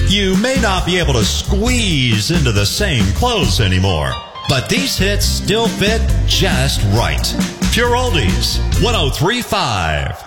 You may not be able to squeeze into the same clothes anymore, but these hits still fit just right. Pure Oldies, 103.5.